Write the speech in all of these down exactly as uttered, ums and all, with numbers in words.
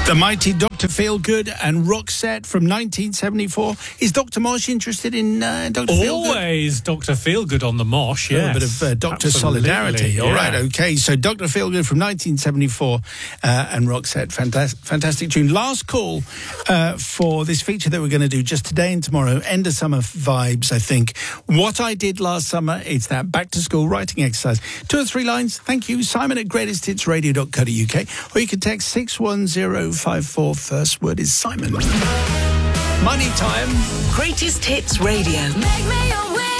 The mighty Doctor Feelgood and Roxette from nineteen seventy-four. Is Doctor Mosh interested in uh, Doctor Feelgood? Always Doctor Feelgood on the Mosh, yes. A little bit of uh, Doctor Absolutely, Solidarity. yeah. All right, okay. So Doctor Feelgood from nineteen seventy-four uh, and Roxette. Fantastic, fantastic tune. Last call uh, for this feature that we're going to do just today and tomorrow. End of summer vibes, I think. What I did last summer, it's that back to school writing exercise. Two or three lines. Thank you. Simon at greatest hits radio dot co dot U K. Or you can text six one zero five four. First word is Simon. Money time. Greatest Hits Radio. Make me a winner.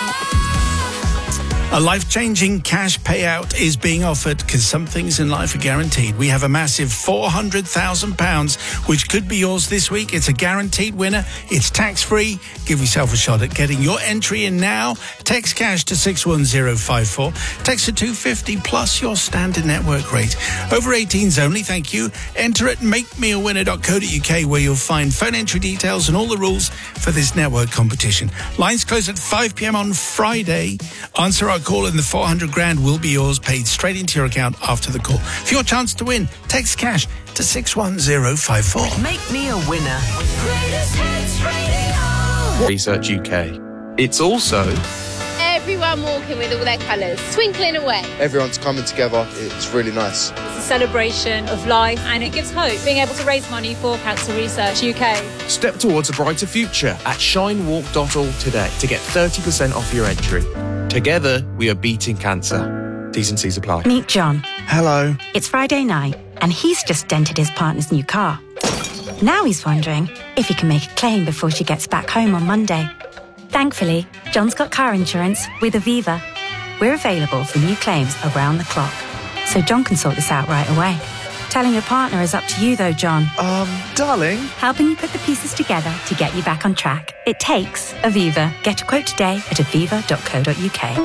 A life-changing cash payout is being offered because some things in life are guaranteed. We have a massive four hundred thousand pounds, which could be yours this week. It's a guaranteed winner. It's tax-free. Give yourself a shot at getting your entry in now. Text cash to six one zero five four. Text to two fifty plus your standard network rate. Over eighteens only, thank you. Enter at make me a winner dot co dot U K where you'll find phone entry details and all the rules for this network competition. Lines close at five p.m. on Friday. Answer our call and the four hundred grand will be yours, paid straight into your account after the call. For your chance to win, text cash to six one zero five four. Make me a winner. Greatest Hits Radio. Research U K. It's also everyone walking with all their colours, twinkling away. Everyone's coming together. It's really nice. It's a celebration of life and it gives hope. Being able to raise money for Cancer Research U K. Step towards a brighter future at shine walk dot org today to get thirty percent off your entry. Together, we are beating cancer. T's and C's apply. Meet John. Hello. It's Friday night, and he's just dented his partner's new car. Now he's wondering if he can make a claim before she gets back home on Monday. Thankfully, John's got car insurance with Aviva. We're available for new claims around the clock, so John can sort this out right away. Telling your partner is up to you, though, John. Um, darling. Helping you put the pieces together to get you back on track. It takes Aviva. Get a quote today at aviva dot co dot U K.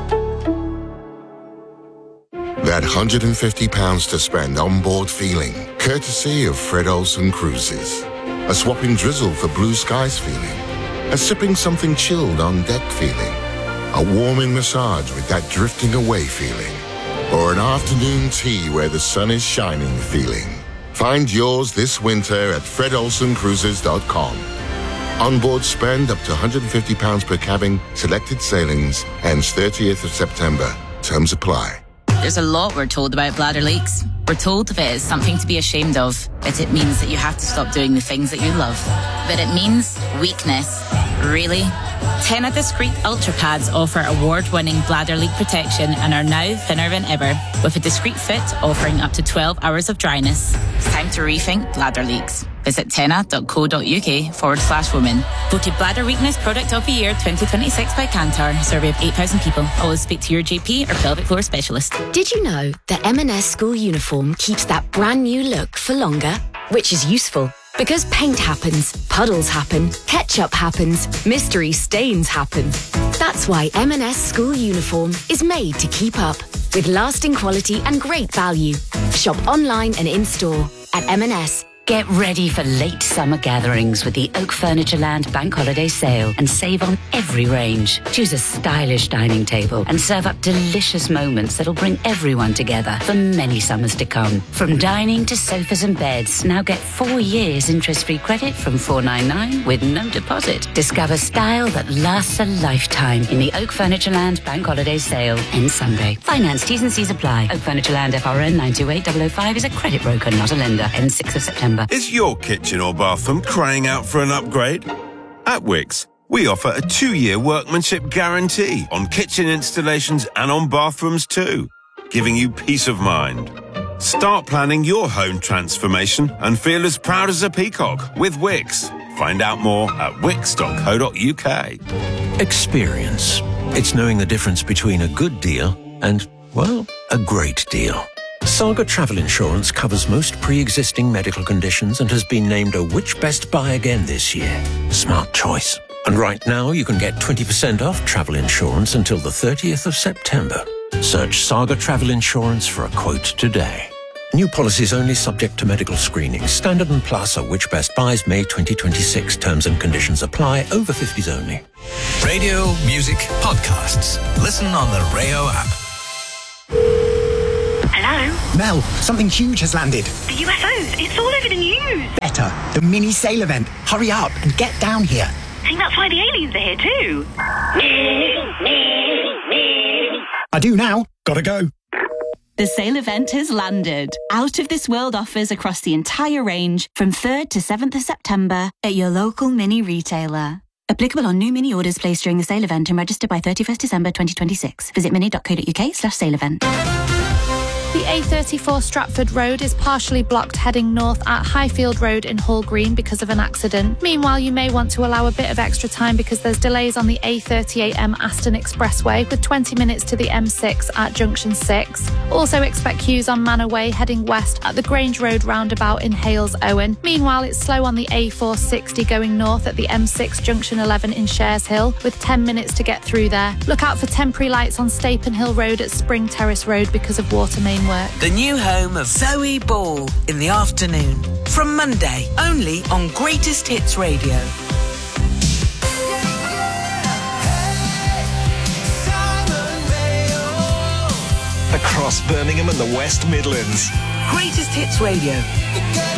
That one hundred fifty pounds to spend on board feeling, courtesy of Fred Olsen Cruises. A swapping drizzle for blue skies feeling. A sipping something chilled on deck feeling. A warming massage with that drifting away feeling. Or an afternoon tea where the sun is shining feeling. Find yours this winter at fred olsen cruises dot com. Onboard spend up to one hundred fifty pounds per cabin. Selected sailings. Ends thirtieth of September. Terms apply. There's a lot we're told about bladder leaks. We're told that it is something to be ashamed of, that it means that you have to stop doing the things that you love. But it means weakness. Really? Tena Discreet Ultra Pads offer award-winning bladder leak protection and are now thinner than ever, with a discreet fit offering up to twelve hours of dryness. It's time to rethink bladder leaks. Visit tena dot co dot U K forward slash women. Voted Bladder Weakness Product of the Year twenty twenty-six by Kantar. Survey of eight thousand people. Always speak to your G P or pelvic floor specialist. Did you know that M and S school uniform keeps that brand new look for longer? Which is useful. Because paint happens, puddles happen, ketchup happens, mystery stains happen. That's why M and S school uniform is made to keep up, with lasting quality and great value. Shop online and in-store at M and S. Get ready for late summer gatherings with the Oak Furnitureland Bank Holiday Sale and save on every range. Choose a stylish dining table and serve up delicious moments that'll bring everyone together for many summers to come. From dining to sofas and beds, now get four years interest-free credit from four ninety-nine with no deposit. Discover style that lasts a lifetime in the Oak Furnitureland Bank Holiday Sale. Ends Sunday. Finance T's and C's apply. Oak Furnitureland F R N nine two eight zero zero five is a credit broker, not a lender. Ends sixth of September. Is your kitchen or bathroom crying out for an upgrade? At Wickes, we offer a two-year workmanship guarantee on kitchen installations and on bathrooms too, giving you peace of mind. Start planning your home transformation and feel as proud as a peacock with Wickes. Find out more at wicks dot co dot U K. Experience. It's knowing the difference between a good deal and, well, a great deal. Saga Travel Insurance covers most pre-existing medical conditions and has been named a Which Best Buy again this year. Smart choice. And right now you can get twenty percent off travel insurance until the thirtieth of September. Search Saga Travel Insurance for a quote today. New policies only subject to medical screening. Standard and Plus are Which Best Buys May twenty twenty-six. Terms and conditions apply. Over fifties only. Radio, music, podcasts. Listen on the Rayo app. Hello? Mel, something huge has landed. The U F Os, it's all over the news. Better, the mini sail event. Hurry up and get down here. I think that's why the aliens are here too. I do now. Gotta go. The sale event has landed. Out of this world offers across the entire range from third to seventh of September at your local mini retailer. Applicable on new mini orders placed during the sale event and registered by thirty-first December twenty twenty-six. Visit mini.co.uk slash sale event. The A thirty-four Stratford Road is partially blocked heading north at Highfield Road in Hall Green because of an accident. Meanwhile, you may want to allow a bit of extra time because there's delays on the A thirty-eight M Aston Expressway with twenty minutes to the M six at Junction six. Also expect queues on Manor Way heading west at the Grange Road roundabout in Hales Owen. Meanwhile, it's slow on the A four sixty going north at the M six Junction eleven in Shares Hill with ten minutes to get through there. Look out for temporary lights on Stapen Hill Road at Spring Terrace Road because of water main work. The new home of Zoe Ball in the afternoon. From Monday, only on Greatest Hits Radio. Across Birmingham and the West Midlands. Greatest Hits Radio.